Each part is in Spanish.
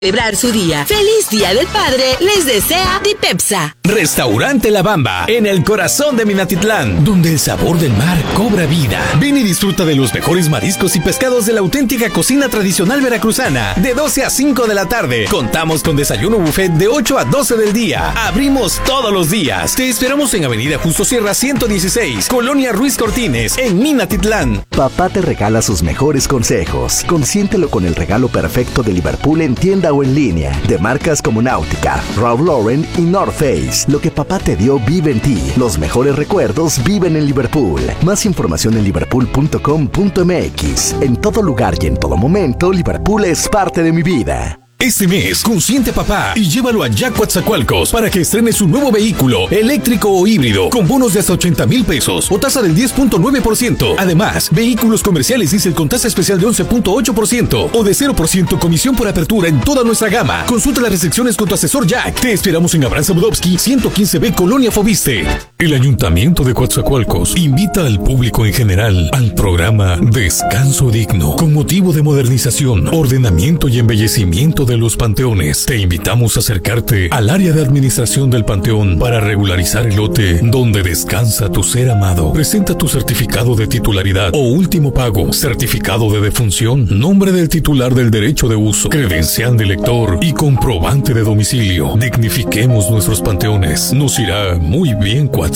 celebrar su día. ¡Feliz Día del Padre! Les desea Dipepsa. Restaurante La Bamba, en el corazón de Minatitlán, donde el sabor del mar cobra vida. Ven y disfruta de los mejores mariscos y pescados de la auténtica cocina tradicional veracruzana, de 12 a 5 de la tarde. Contamos con desayuno buffet de 8 a 12 del día. Abrimos todos los días. Te esperamos en Avenida Justo Sierra 116, Colonia Ruiz Cortines, en Minatitlán. Papá te regala sus mejores consejos. Consiéntelo con el regalo perfecto de Liverpool en tienda o en línea, de marcas como Náutica, Ralph Lauren y North Face. Lo que papá te dio vive en ti. Los mejores recuerdos viven en Liverpool. Más información en liverpool.com.mx. En todo lugar y en todo momento, Liverpool es parte de mi vida. Este mes, consiente papá y llévalo a Jack Coatzacoalcos para que estrene su nuevo vehículo, eléctrico o híbrido, con bonos de hasta 80,000 pesos o tasa del 10.9%. Además, vehículos comerciales diésel con tasa especial de 11.8% o de 0% comisión por apertura en toda nuestra gama. Consulta las restricciones con tu asesor Jack. Te esperamos en Abraham Budowski, 115B, Colonia Fobiste. El Ayuntamiento de Coatzacoalcos invita al público en general al programa Descanso Digno, con motivo de modernización, ordenamiento y embellecimiento de los panteones. Te invitamos a acercarte al área de administración del panteón para regularizar el lote donde descansa tu ser amado. Presenta tu certificado de titularidad o último pago, certificado de defunción, nombre del titular del derecho de uso, credencial de lector y comprobante de domicilio. Dignifiquemos nuestros panteones. Nos irá muy bien, Coatza.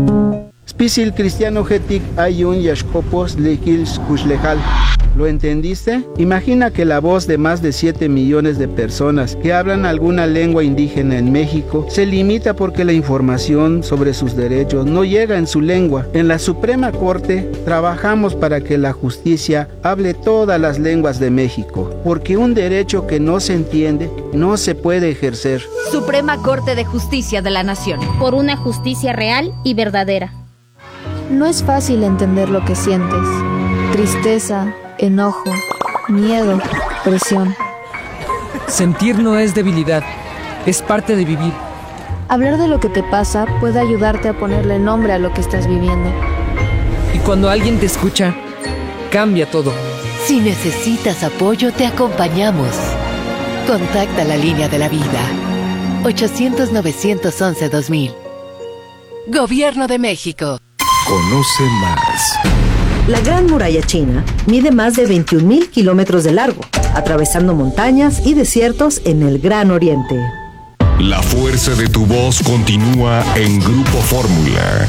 Spisil cristiano getic ayun yashkopos lekils kushlejal. ¿Lo entendiste? Imagina que la voz de más de 7 millones de personas que hablan alguna lengua indígena en México se limita porque la información sobre sus derechos no llega en su lengua. En la Suprema Corte trabajamos para que la justicia hable todas las lenguas de México, porque un derecho que no se entiende no se puede ejercer. Suprema Corte de Justicia de la Nación. Por una justicia real y verdadera. No es fácil entender lo que sientes. Tristeza, enojo, miedo, presión. Sentir no es debilidad, es parte de vivir. Hablar de lo que te pasa puede ayudarte a ponerle nombre a lo que estás viviendo. Y cuando alguien te escucha, cambia todo. Si necesitas apoyo, te acompañamos. Contacta la línea de la vida. 800-911-2000. Gobierno de México. Conoce más. La Gran Muralla China mide más de 21,000 kilómetros de largo, atravesando montañas y desiertos en el Gran Oriente. La fuerza de tu voz continúa en Grupo Fórmula.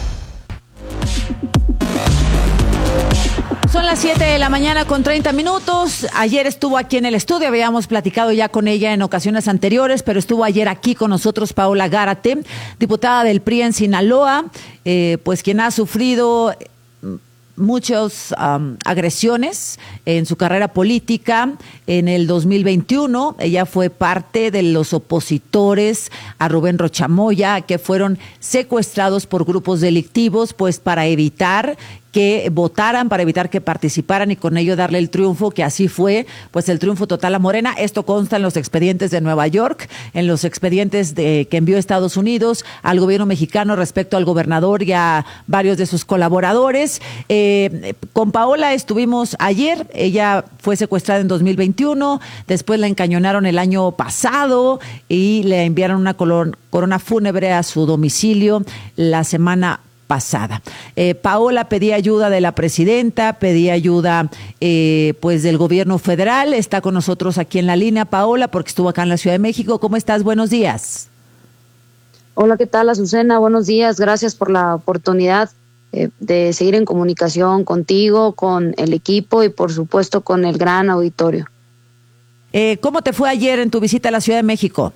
Son las 7 de la mañana con 30 minutos. Ayer estuvo aquí en el estudio, habíamos platicado ya con ella en ocasiones anteriores, pero estuvo ayer aquí con nosotros Paola Gárate, diputada del PRI en Sinaloa, pues quien ha sufrido muchas agresiones en su carrera política. En el 2021 ella fue parte de los opositores a Rubén Rochamoya, que fueron secuestrados por grupos delictivos, pues para evitar que votaran, para evitar que participaran y con ello darle el triunfo, que así fue, pues el triunfo total a Morena. Esto consta en los expedientes de Nueva York, en los expedientes que envió Estados Unidos al gobierno mexicano respecto al gobernador y a varios de sus colaboradores. Con Paola estuvimos ayer, ella fue secuestrada en 2021, después la encañonaron el año pasado y le enviaron una corona fúnebre a su domicilio la semana pasada. Paola pedía ayuda de la presidenta, pedía ayuda pues del gobierno federal. Está con nosotros aquí en la línea Paola porque estuvo acá en la Ciudad de México. ¿Cómo estás? Buenos días. Hola, ¿qué tal, Azucena? Buenos días, gracias por la oportunidad de seguir en comunicación contigo, con el equipo y por supuesto con el gran auditorio. ¿Cómo te fue ayer en tu visita a la Ciudad de México?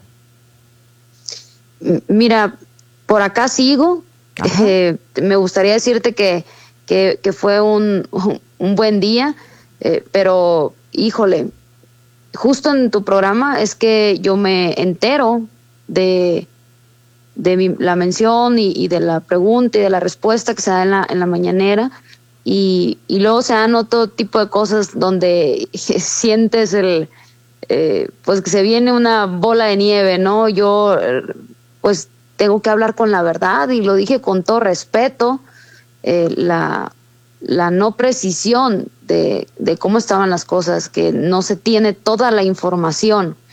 Mira, por acá sigo. Me gustaría decirte que fue un buen día, pero híjole, justo en tu programa es que yo me entero de la mención y de la pregunta y de la respuesta que se da en la mañanera y luego se dan otro tipo de cosas donde sientes pues que se viene una bola de nieve, ¿no? Yo pues tengo que hablar con la verdad y lo dije con todo respeto, la no precisión de cómo estaban las cosas, que no se tiene toda la información